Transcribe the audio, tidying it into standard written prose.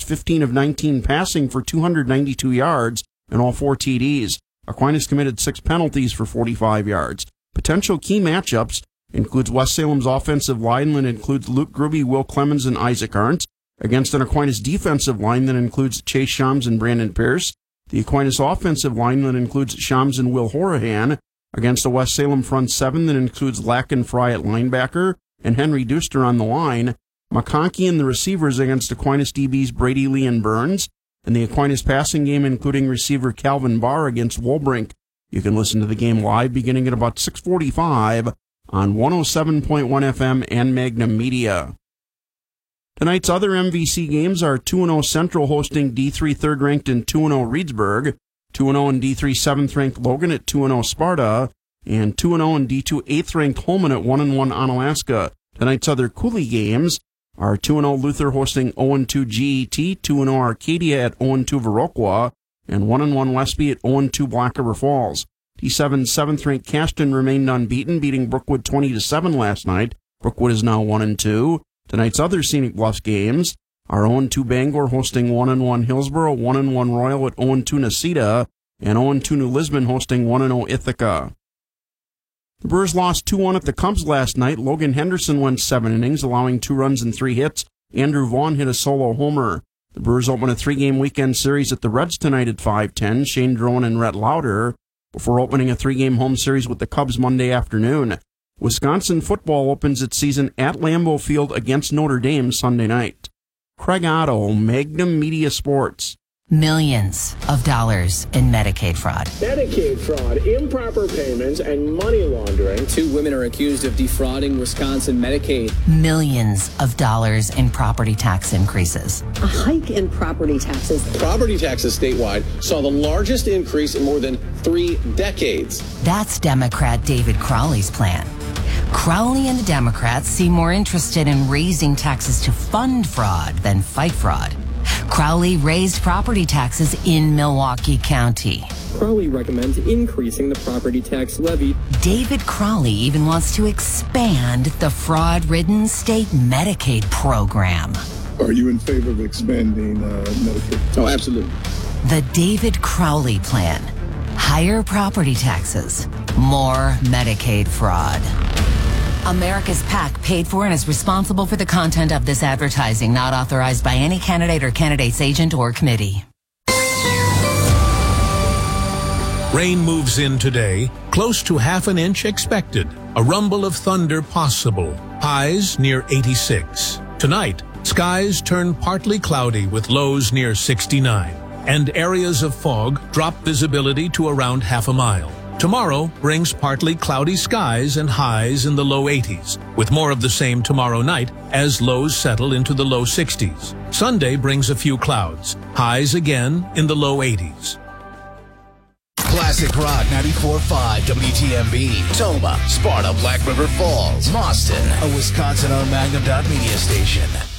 15 of 19 passing for 292 yards and all 4 TDs. Aquinas committed 6 penalties for 45 yards. Potential key matchups includes West Salem's offensive line that includes Luke Gruby, Will Clemens, and Isaac Arndt, against an Aquinas defensive line that includes Chase Shams and Brandon Pierce. The Aquinas offensive line that includes Shams and Will Horahan, against a West Salem front 7 that includes Lack and Fry at linebacker and Henry Duster on the line. McConkey and the receivers against Aquinas DBs Brady Lee and Burns, and the Aquinas passing game including receiver Calvin Barr against Wolbrink. You can listen to the game live beginning at about 6:45 on 107.1 FM and Magnum Media. Tonight's other MVC games are 2-0 Central hosting D3 third-ranked and 2-0 Reedsburg, 2-0 and D3 seventh-ranked Logan at 2-0 Sparta, and 2-0 and D2 eighth-ranked Holman at 1-1 Onalaska. Tonight's other Cooley games are 2-0 Luther hosting 0-2 GET, 2-0 Arcadia at 0-2 Viroqua, and 1-1 Westby at 0-2 Black River Falls. D7 7th-ranked Caston remained unbeaten, beating Brookwood 20-7 last night. Brookwood is now 1-2. Tonight's other Scenic Bluffs games are 0-2 Bangor hosting 1-1 Hillsboro, 1-1 Royal at 0-2 Necedah, and 0-2 New Lisbon hosting 1-0 Ithaca. The Brewers lost 2-1 at the Cubs last night. Logan Henderson went 7 innings, allowing 2 runs and 3 hits. Andrew Vaughn hit a solo homer. The Brewers open a 3-game weekend series at the Reds tonight at 5:10. Shane Drone and Rhett Lauder, before opening a 3-game home series with the Cubs Monday afternoon. Wisconsin football opens its season at Lambeau Field against Notre Dame Sunday night. Craig Otto, Magnum Media Sports. Millions of dollars in Medicaid fraud. Medicaid fraud, improper payments, and money laundering. 2 women are accused of defrauding Wisconsin Medicaid. Millions of dollars in property tax increases. A hike in property taxes. Property taxes statewide saw the largest increase in more than 3 decades. That's Democrat David Crowley's plan. Crowley and the Democrats seem more interested in raising taxes to fund fraud than fight fraud. Crowley raised property taxes in Milwaukee County. Crowley recommends increasing the property tax levy. David Crowley even wants to expand the fraud-ridden state Medicaid program. Are you in favor of expanding Medicaid? Oh, absolutely. The David Crowley plan. Higher property taxes, more Medicaid fraud. America's PAC paid for and is responsible for the content of this advertising, not authorized by any candidate or candidate's agent or committee. Rain moves in today, close to half an inch expected. A rumble of thunder possible. Highs near 86. Tonight, skies turn partly cloudy with lows near 69. And areas of fog drop visibility to around half a mile. Tomorrow brings partly cloudy skies and highs in the low 80s, with more of the same tomorrow night as lows settle into the low 60s. Sunday brings a few clouds, highs again in the low 80s. Classic Rock 94.5 WTMB, Toma, Sparta, Black River Falls, Mauston, a Wisconsin-owned Magnum Media station.